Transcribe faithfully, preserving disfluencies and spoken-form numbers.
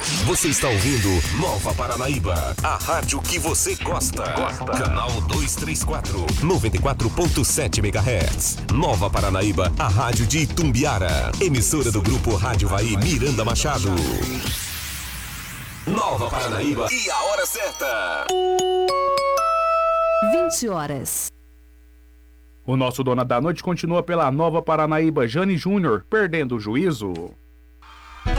Você está ouvindo Nova Paranaíba, a rádio que você gosta. Gosta. Canal duzentos e trinta e quatro, noventa e quatro ponto sete megahertz. Nova Paranaíba, a rádio de Itumbiara. Emissora do grupo Rádio Vai Miranda Machado. Nova Paranaíba e a hora certa. vinte horas. O nosso Dona da Noite continua pela Nova Paranaíba. Jane Júnior, perdendo o juízo.